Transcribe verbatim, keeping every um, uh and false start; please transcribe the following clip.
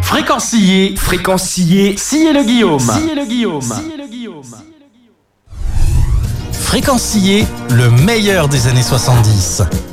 Fréquencier, Fréquencier, Scier le Guillaume. Scier le Guillaume. Scier le Guillaume. Fréquencier, le meilleur des années soixante-dix.